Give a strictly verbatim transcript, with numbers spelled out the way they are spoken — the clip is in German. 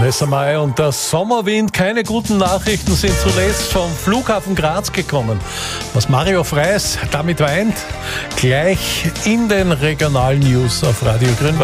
Vanessa Mai und der Sommerwind. Keine guten Nachrichten sind zuletzt vom Flughafen Graz gekommen. Was Mario Freis damit weint, gleich in den Regionalnews auf Radio Grünwald.